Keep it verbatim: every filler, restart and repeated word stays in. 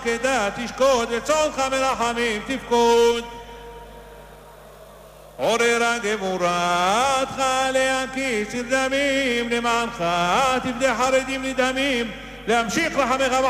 כדה תשקוד, רצונך מרחמים תפקוד. עוררה גבורתך להקיס דמים, למענך תפדה חרדים לדמים, להמשיך רחמך